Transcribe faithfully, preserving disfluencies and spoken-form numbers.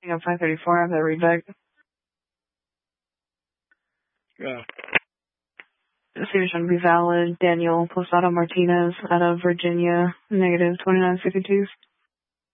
Tango five thirty-four, I have that read back. Yeah. Decision to be valid. Daniel Posada Martinez out of Virginia, negative twenty-nine sixty-two.